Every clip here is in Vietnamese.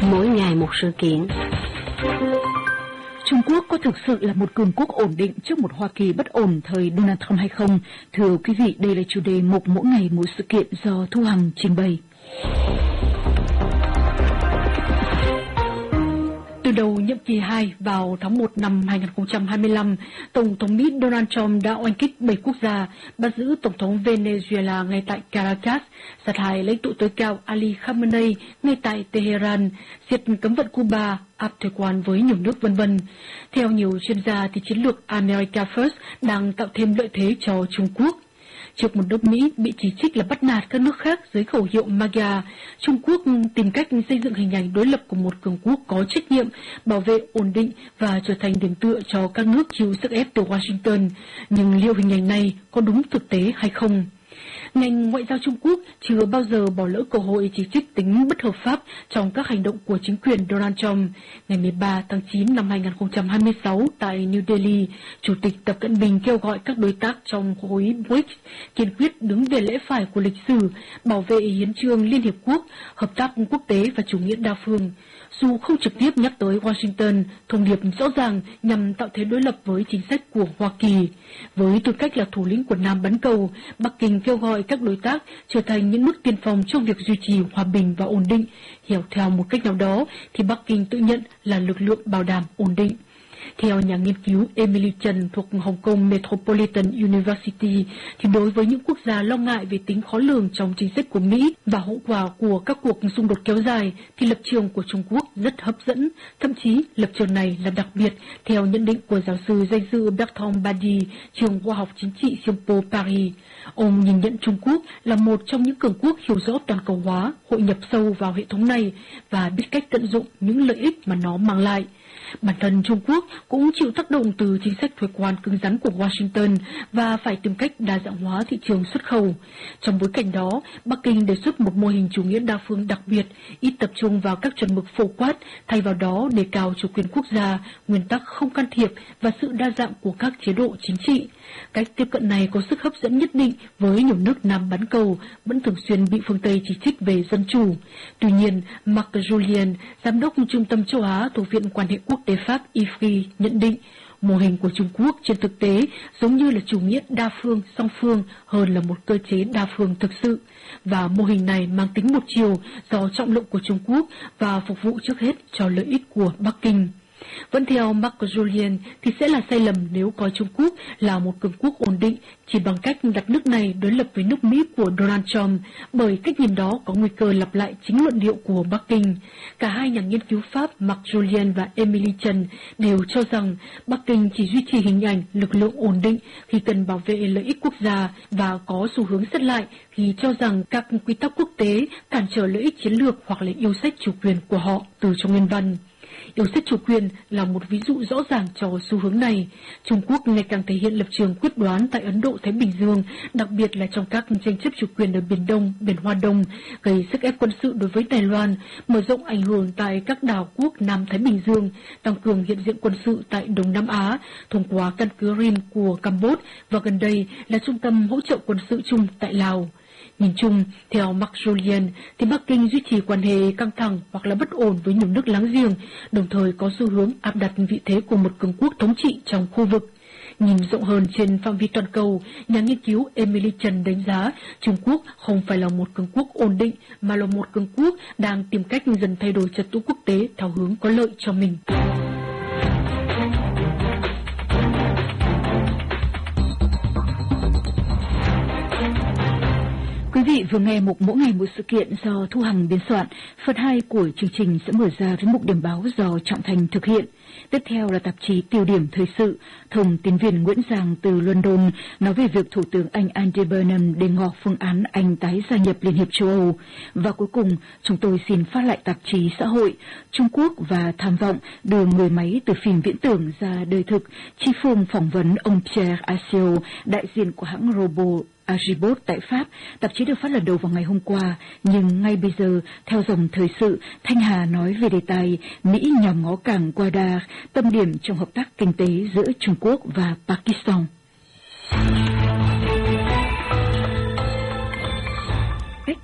Mỗi ngày một sự kiện. Trung Quốc có thực sự là một cường quốc ổn định trước một Hoa Kỳ bất ổn thời Donald Trump hay không? Thưa quý vị, đây là chủ đề mục Mỗi ngày một sự kiện do Thu Hằng trình bày. Từ đầu nhiệm kỳ 2 vào tháng 1 năm 2025, Tổng thống Mỹ Donald Trump đã oanh kích 7 quốc gia, bắt giữ Tổng thống Venezuela ngay tại Caracas, sát hại lãnh tụ tối cao Ali Khamenei ngay tại Tehran, siết cấm vận Cuba, áp thuế quan với nhiều nước v.v. Theo nhiều chuyên gia, thì chiến lược America First đang tạo thêm lợi thế cho Trung Quốc. Trước một nước Mỹ bị chỉ trích là bắt nạt các nước khác dưới khẩu hiệu MAGA, Trung Quốc tìm cách xây dựng hình ảnh đối lập của một cường quốc có trách nhiệm, bảo vệ ổn định và trở thành điểm tựa cho các nước chịu sức ép từ Washington. Nhưng liệu hình ảnh này có đúng thực tế hay không? Ngành ngoại giao Trung Quốc chưa bao giờ bỏ lỡ cơ hội chỉ trích tính bất hợp pháp trong các hành động của chính quyền Donald Trump. Ngày 13 tháng 9 năm 2026 tại New Delhi, Chủ tịch Tập Cận Bình kêu gọi các đối tác trong khối BRICS kiên quyết đứng về lẽ phải của lịch sử, bảo vệ hiến chương Liên Hiệp Quốc, hợp tác quốc tế và chủ nghĩa đa phương. Dù không trực tiếp nhắc tới Washington, thông điệp rõ ràng nhằm tạo thế đối lập với chính sách của Hoa Kỳ. Với tư cách là thủ lĩnh của Nam bán cầu, Bắc Kinh kêu gọi các đối tác trở thành những nước tiên phong trong việc duy trì hòa bình và ổn định. Hiểu theo một cách nào đó thì Bắc Kinh tự nhận là lực lượng bảo đảm ổn định. Theo nhà nghiên cứu Emily Trần thuộc Hồng Kông Metropolitan University, thì đối với những quốc gia lo ngại về tính khó lường trong chính sách của Mỹ và hậu quả của các cuộc xung đột kéo dài, thì lập trường của Trung Quốc rất hấp dẫn. Thậm chí, lập trường này là đặc biệt, theo nhận định của giáo sư danh dự Bertrand Badi, trường khoa học chính trị Sciences Po Paris. Ông nhìn nhận Trung Quốc là một trong những cường quốc hiểu rõ toàn cầu hóa, hội nhập sâu vào hệ thống này và biết cách tận dụng những lợi ích mà nó mang lại. Bản thân Trung Quốc cũng chịu tác động từ chính sách thuế quan cứng rắn của Washington và phải tìm cách đa dạng hóa thị trường xuất khẩu. Trong bối cảnh đó, Bắc Kinh đề xuất một mô hình chủ nghĩa đa phương đặc biệt, ít tập trung vào các chuẩn mực phổ quát, thay vào đó đề cao chủ quyền quốc gia, nguyên tắc không can thiệp và sự đa dạng của các chế độ chính trị. Cách tiếp cận này có sức hấp dẫn nhất định với nhiều nước Nam bán cầu, vẫn thường xuyên bị phương Tây chỉ trích về dân chủ. Tuy nhiên, Marc Julien, giám đốc Trung tâm châu Á thuộc Viện Quan hệ Quốc tế Pháp IFRI nhận định, mô hình của Trung Quốc trên thực tế giống như là chủ nghĩa đa phương, song phương hơn là một cơ chế đa phương thực sự. Và mô hình này mang tính một chiều do trọng lượng của Trung Quốc và phục vụ trước hết cho lợi ích của Bắc Kinh. Vẫn theo Marc Julien thì sẽ là sai lầm nếu coi Trung Quốc là một cường quốc ổn định chỉ bằng cách đặt nước này đối lập với nước Mỹ của Donald Trump, bởi cách nhìn đó có nguy cơ lặp lại chính luận điệu của Bắc Kinh. Cả hai nhà nghiên cứu Pháp Marc Julien và Emily Trần đều cho rằng Bắc Kinh chỉ duy trì hình ảnh lực lượng ổn định khi cần bảo vệ lợi ích quốc gia và có xu hướng xét lại khi cho rằng các quy tắc quốc tế cản trở lợi ích chiến lược hoặc là yêu sách chủ quyền của họ từ trong nguyên văn. Yêu sách chủ quyền là một ví dụ rõ ràng cho xu hướng này. Trung Quốc ngày càng thể hiện lập trường quyết đoán tại Ấn Độ-Thái Bình Dương, đặc biệt là trong các tranh chấp chủ quyền ở Biển Đông, Biển Hoa Đông, gây sức ép quân sự đối với Đài Loan, mở rộng ảnh hưởng tại các đảo quốc Nam Thái Bình Dương, tăng cường hiện diện quân sự tại Đông Nam Á, thông qua căn cứ Rim của Campuchia và gần đây là trung tâm hỗ trợ quân sự chung tại Lào. Nhìn chung, theo Marc Julien, thì Bắc Kinh duy trì quan hệ căng thẳng hoặc là bất ổn với nhiều nước láng giềng, đồng thời có xu hướng áp đặt vị thế của một cường quốc thống trị trong khu vực. Nhìn rộng hơn trên phạm vi toàn cầu, nhà nghiên cứu Emily Trần đánh giá Trung Quốc không phải là một cường quốc ổn định, mà là một cường quốc đang tìm cách dần thay đổi trật tự quốc tế theo hướng có lợi cho mình. Quý vị vừa nghe mục Mỗi ngày một sự kiện do Thu Hằng biên soạn. Phần 2 của chương trình sẽ mở ra với mục điểm báo do Trọng Thành thực hiện. Tiếp theo là tạp chí Tiêu điểm thời sự. Thông tín viên Nguyễn Giang từ London nói về việc Thủ tướng Anh Andy Burnham đề ngỏ phương án Anh tái gia nhập Liên hiệp châu Âu. Và cuối cùng, chúng tôi xin phát lại tạp chí Xã hội. Trung Quốc và tham vọng đưa người máy từ phim viễn tưởng ra đời thực. Chi Phương phỏng vấn ông Pierre Asio, đại diện của hãng robot Agibot tại Pháp. Tạp chí được phát lần đầu vào ngày hôm qua, nhưng ngay bây giờ, theo dòng thời sự, Thanh Hà nói về đề tài Mỹ nhòm ngó cảng Gwadar, tâm điểm trong hợp tác kinh tế giữa Trung Quốc và Pakistan. Cách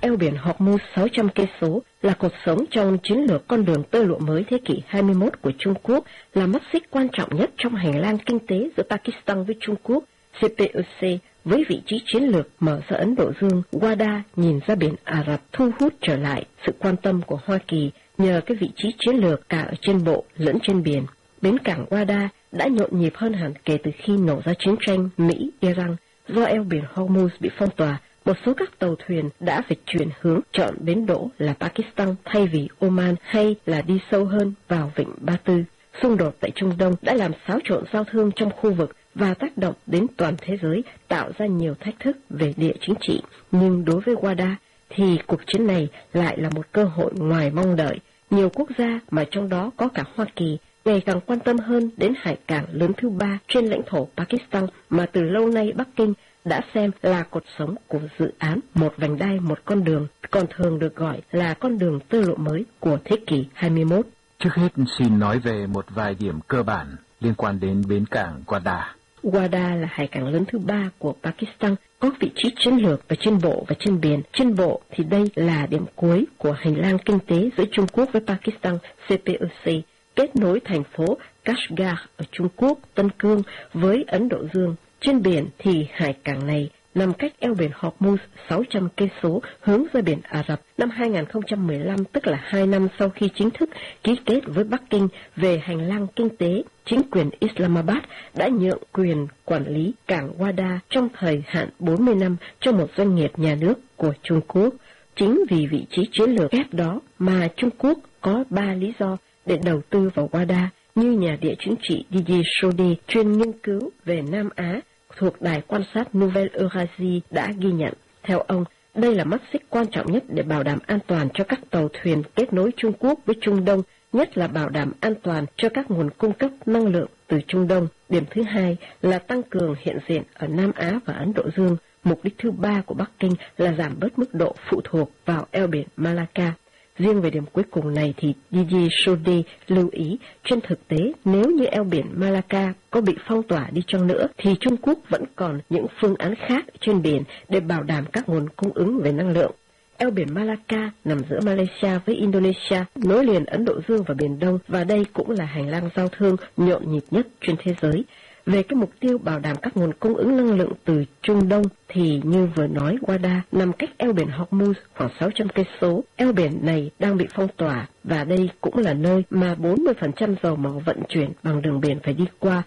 eo biển Hormuz 600 cây số là cột sống trong chiến lược con đường tơ lụa mới thế kỷ 21 của Trung Quốc, là mắt xích quan trọng nhất trong hành lang kinh tế giữa Pakistan với Trung Quốc. CPEC với vị trí chiến lược mở ra Ấn Độ Dương, Gwadar nhìn ra biển Ả Rập thu hút trở lại sự quan tâm của Hoa Kỳ nhờ cái vị trí chiến lược cả ở trên bộ lẫn trên biển. Bến cảng Gwadar đã nhộn nhịp hơn hẳn kể từ khi nổ ra chiến tranh Mỹ-Iran. Do eo biển Hormuz bị phong tỏa, một số các tàu thuyền đã phải chuyển hướng chọn bến đỗ là Pakistan thay vì Oman hay là đi sâu hơn vào vịnh Ba Tư. Xung đột tại Trung Đông đã làm xáo trộn giao thương trong khu vực và tác động đến toàn thế giới, tạo ra nhiều thách thức về địa chính trị. Nhưng đối với Gwadar thì cuộc chiến này lại là một cơ hội ngoài mong đợi. Nhiều quốc gia mà trong đó có cả Hoa Kỳ ngày càng quan tâm hơn đến hải cảng lớn thứ ba trên lãnh thổ Pakistan mà từ lâu nay Bắc Kinh đã xem là cột sống của dự án một vành đai một con đường, còn thường được gọi là con đường tơ lụa mới của thế kỷ 21. Trước hết xin nói về một vài điểm cơ bản liên quan đến bến cảng Gwadar. Gwadar là hải cảng lớn thứ ba của Pakistan, có vị trí chiến lược và trên bộ và trên biển. Trên bộ thì đây là điểm cuối của hành lang kinh tế giữa Trung Quốc với Pakistan CPEC, kết nối thành phố Kashgar ở Trung Quốc, Tân Cương với Ấn Độ Dương. Trên biển thì hải cảng này nằm cách eo biển Hormuz 600 cây số hướng ra biển Ả Rập. Năm 2015, tức là 2 năm sau khi chính thức ký kết với Bắc Kinh về hành lang kinh tế, chính quyền Islamabad đã nhượng quyền quản lý cảng Gwadar trong thời hạn 40 năm cho một doanh nghiệp nhà nước của Trung Quốc. Chính vì vị trí chiến lược kép đó mà Trung Quốc có 3 lý do để đầu tư vào Gwadar, như nhà địa chính trị Didier Sodi, chuyên nghiên cứu về Nam Á thuộc Đài quan sát Nouvelle Eurasie đã ghi nhận. Theo ông, đây là mắt xích quan trọng nhất để bảo đảm an toàn cho các tàu thuyền kết nối Trung Quốc với Trung Đông, nhất là bảo đảm an toàn cho các nguồn cung cấp năng lượng từ Trung Đông. Điểm thứ hai là tăng cường hiện diện ở Nam Á và Ấn Độ Dương. Mục đích thứ ba của Bắc Kinh là giảm bớt mức độ phụ thuộc vào eo biển Malacca. Riêng về điểm cuối cùng này thì Didier Sodi lưu ý, trên thực tế nếu như eo biển Malacca có bị phong tỏa đi chăng nữa thì Trung Quốc vẫn còn những phương án khác trên biển để bảo đảm các nguồn cung ứng về năng lượng. Eo biển Malacca nằm giữa Malaysia với Indonesia, nối liền Ấn Độ Dương và Biển Đông, và đây cũng là hành lang giao thương nhộn nhịp nhất trên thế giới. Về cái mục tiêu bảo đảm các nguồn cung ứng năng lượng từ Trung Đông thì như vừa nói, Gwadar nằm cách eo biển Hormuz khoảng 600 cây số. Eo biển này đang bị phong tỏa và đây cũng là nơi mà 40% dầu mỏ vận chuyển bằng đường biển phải đi qua.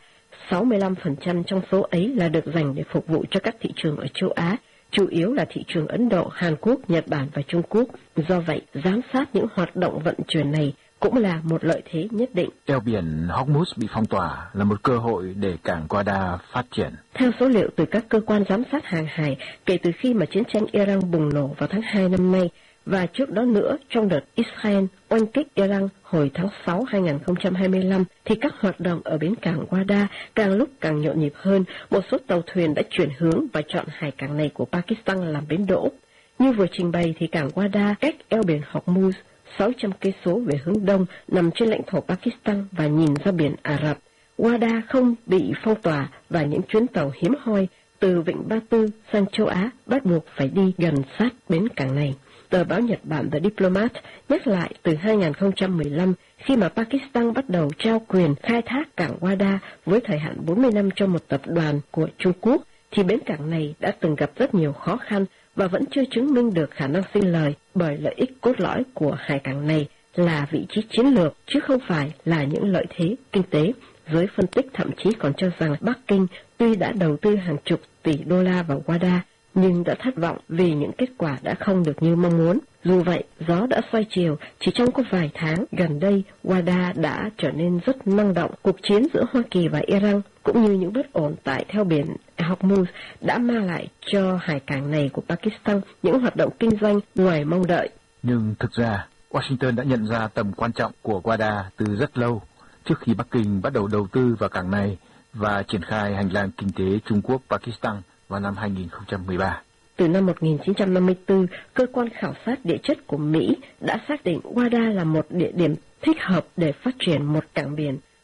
65% trong số ấy là được dành để phục vụ cho các thị trường ở châu Á, chủ yếu là thị trường Ấn Độ, Hàn Quốc, Nhật Bản và Trung Quốc. Do vậy, giám sát những hoạt động vận chuyển này cũng là một lợi thế nhất định. Eo biển Hormuz bị phong tỏa là một cơ hội để cảng Gwadar phát triển. Theo số liệu từ các cơ quan giám sát hàng hải, kể từ khi mà chiến tranh Iran bùng nổ vào tháng 2 năm nay, và trước đó nữa trong đợt Israel oanh kích Iran hồi tháng 6 2025, thì các hoạt động ở bến cảng Gwadar càng lúc càng nhộn nhịp hơn. Một số tàu thuyền đã chuyển hướng và chọn hải cảng này của Pakistan làm bến đỗ. Như vừa trình bày thì cảng Gwadar cách eo biển Hormuz 600 cây số về hướng đông, nằm trên lãnh thổ Pakistan và nhìn ra biển Ả Rập. Gwadar không bị phong tỏa và những chuyến tàu hiếm hoi từ vịnh Ba Tư sang châu Á bắt buộc phải đi gần sát bến cảng này. Tờ báo Nhật Bản The Diplomat nhắc lại từ 2015 khi mà Pakistan bắt đầu trao quyền khai thác cảng Gwadar với thời hạn 40 năm cho một tập đoàn của Trung Quốc, thì bến cảng này đã từng gặp rất nhiều khó khăn và vẫn chưa chứng minh được khả năng sinh lời, bởi lợi ích cốt lõi của hải cảng này là vị trí chiến lược chứ không phải là những lợi thế kinh tế. Giới phân tích thậm chí còn cho rằng Bắc Kinh tuy đã đầu tư hàng chục tỷ đô la vào Gwadar nhưng đã thất vọng vì những kết quả đã không được như mong muốn. Dù vậy, gió đã xoay chiều, chỉ trong có vài tháng gần đây, Gwadar đã trở nên rất năng động. Cuộc chiến giữa Hoa Kỳ và Iran cũng như những bất ổn tại theo biển Hormuz đã mang lại cho hải cảng này của Pakistan những hoạt động kinh doanh ngoài mong đợi. Nhưng thực ra, Washington đã nhận ra tầm quan trọng của Gwadar từ rất lâu, trước khi Bắc Kinh bắt đầu đầu tư vào cảng này và triển khai hành lang kinh tế Trung Quốc-Pakistan vào năm 2013. Từ năm 1954, cơ quan khảo sát địa chất của Mỹ đã xác định Gwadar là một địa điểm thích hợp để phát triển một cảng biển,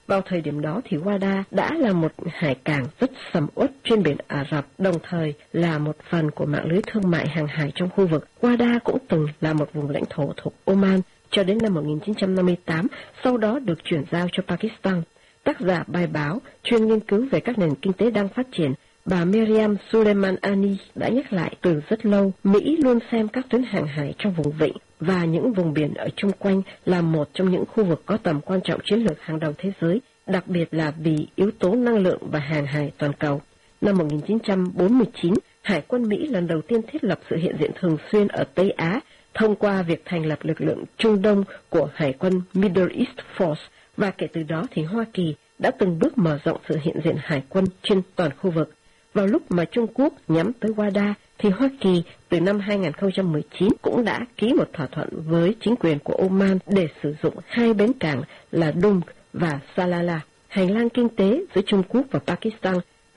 Vào thời điểm đó thì Wada đã là một hải cảng rất sầm uất trên biển Ả Rập, đồng thời là một phần của mạng lưới thương mại hàng hải trong khu vực. Wada cũng từng là một vùng lãnh thổ thuộc Oman cho đến năm 1958, sau đó được chuyển giao cho Pakistan. Tác giả bài báo chuyên nghiên cứu về các nền kinh tế đang phát triển, bà Miriam Suleimani đã nhắc lại từ rất lâu, Mỹ luôn xem các tuyến hàng hải trong vùng vịnh và những vùng biển ở chung quanh là một trong những khu vực có tầm quan trọng chiến lược hàng đầu thế giới, đặc biệt là vì yếu tố năng lượng và hàng hải toàn cầu. Năm 1949, Hải quân Mỹ lần đầu tiên thiết lập sự hiện diện thường xuyên ở Tây Á thông qua việc thành lập lực lượng Trung Đông của Hải quân Middle East Force, và kể từ đó thì Hoa Kỳ đã từng bước mở rộng sự hiện diện hải quân trên toàn khu vực. Vào lúc mà Trung Quốc nhắm tới Wada thì Hoa Kỳ từ năm 2019 cũng đã ký một thỏa thuận với chính quyền của Oman để sử dụng hai bến cảng là Dung và Salalah. Hành lang kinh tế giữa Trung Quốc và Pakistan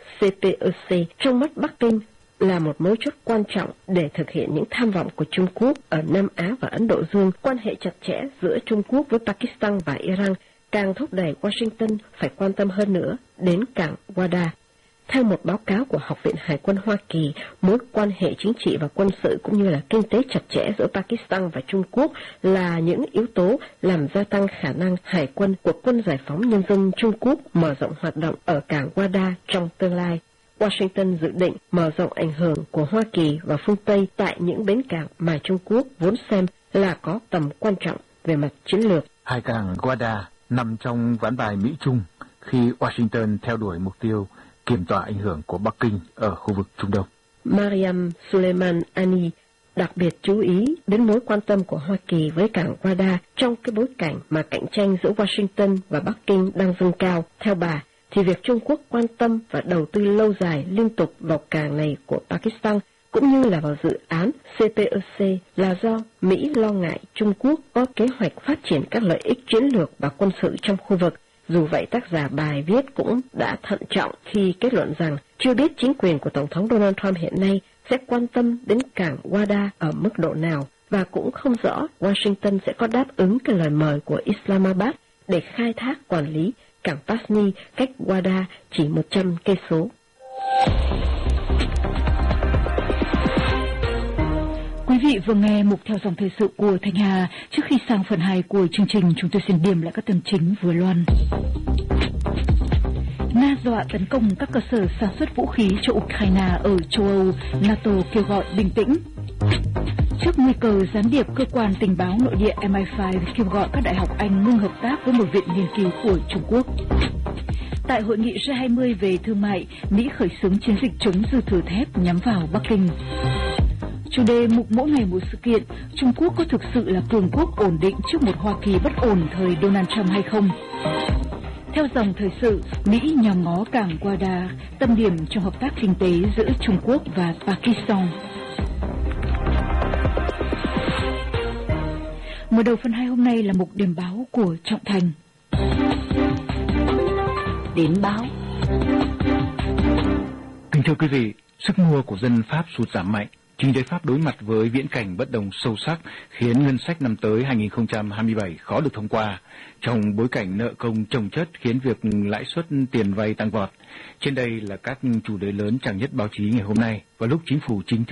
CPEC trong mắt Bắc Kinh là một mấu chốt quan trọng để thực hiện những tham vọng của Trung Quốc ở Nam Á và Ấn Độ Dương. Quan hệ chặt chẽ giữa Trung Quốc với Pakistan và Iran càng thúc đẩy Washington phải quan tâm hơn nữa đến cảng Wada. Theo một báo cáo của Học viện Hải quân Hoa Kỳ, mối quan hệ chính trị và quân sự cũng như là kinh tế chặt chẽ giữa Pakistan và Trung Quốc là những yếu tố làm gia tăng khả năng hải quân của Quân Giải phóng Nhân dân Trung Quốc mở rộng hoạt động ở cảng Wada trong tương lai. Washington dự định mở rộng ảnh hưởng của Hoa Kỳ và phương Tây tại những bến cảng mà Trung Quốc vốn xem là có tầm quan trọng về mặt chiến lược. Hải cảng Wada nằm trong ván bài Mỹ-Trung khi Washington theo đuổi mục tiêu kiềm tỏa ảnh hưởng của Bắc Kinh ở khu vực Trung Đông. Mariam Suleimani đặc biệt chú ý đến mối quan tâm của Hoa Kỳ với cảng Wada trong cái bối cảnh mà cạnh tranh giữa Washington và Bắc Kinh đang dâng cao. Theo bà, thì việc Trung Quốc quan tâm và đầu tư lâu dài liên tục vào cảng này của Pakistan cũng như là vào dự án CPEC là do Mỹ lo ngại Trung Quốc có kế hoạch phát triển các lợi ích chiến lược và quân sự trong khu vực. Dù vậy, tác giả bài viết cũng đã thận trọng khi kết luận rằng chưa biết chính quyền của Tổng thống Donald Trump hiện nay sẽ quan tâm đến cảng Wada ở mức độ nào, và cũng không rõ Washington sẽ có đáp ứng cái lời mời của Islamabad để khai thác quản lý cảng Pasni cách Wada chỉ 100 cây số. Quý vị vừa nghe mục theo dòng thời sự của Thanh Hà. Trước khi sang phần 2 của chương trình, chúng tôi xin điểm lại các tin chính vừa loan. Nga dọa tấn công các cơ sở sản xuất vũ khí cho Ukraine ở châu Âu, NATO kêu gọi bình tĩnh. Trước nguy cơ gián điệp, cơ quan tình báo nội địa MI5 kêu gọi các đại học Anh ngưng hợp tác với một viện nghiên cứu của Trung Quốc. Tại hội nghị G20 về thương mại, Mỹ khởi xướng chiến dịch chống dư thừa thép nhắm vào Bắc Kinh. Chủ đề mục mỗi ngày một sự kiện, Trung Quốc có thực sự là cường quốc ổn định trước một Hoa Kỳ bất ổn thời Donald Trump hay không? Theo dòng thời sự, Mỹ nhòm ngó cảng Wada, tâm điểm trong hợp tác kinh tế giữa Trung Quốc và Pakistan. Mở đầu phần 2 hôm nay là mục điểm báo của Trọng Thành. Điểm báo. Kính thưa quý vị, sức mua của dân Pháp sụt giảm mạnh. Kinh tế Pháp đối mặt với viễn cảnh bất đồng sâu sắc khiến ngân sách năm tới 2027 khó được thông qua, trong bối cảnh nợ công chồng chất khiến việc lãi suất tiền vay tăng vọt. Trên đây là các chủ đề lớn trang nhất báo chí ngày hôm nay vào lúc chính phủ chính thức